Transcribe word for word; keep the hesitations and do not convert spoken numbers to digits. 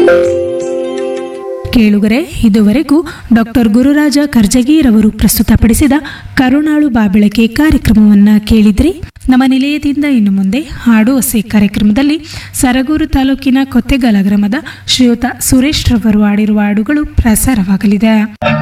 ಕೇಳುಗರೆ, ಇದುವರೆಗೂ ಡಾಕ್ಟರ್ ಗುರುರಾಜ ಕರ್ಜಗಿರವರು ಪ್ರಸ್ತುತಪಡಿಸಿದ ಕರುಣಾಳು ಬಾಬೆಳಕೆ ಕಾರ್ಯಕ್ರಮವನ್ನು ಕೇಳಿದ್ರಿ. ನಮ್ಮ ನಿಲಯದಿಂದ ಇನ್ನು ಮುಂದೆ ಹಾಡು ಹೊಸೆ ಕಾರ್ಯಕ್ರಮದಲ್ಲಿ ಸರಗೂರು ತಾಲೂಕಿನ ಕೊತ್ತೆಗಾಲ ಗ್ರಾಮದ ಶ್ರೀಯುತ ಸುರೇಶ್ ರವರು ಹಾಡಿರುವ ಹಾಡುಗಳು ಪ್ರಸಾರವಾಗಲಿದೆ.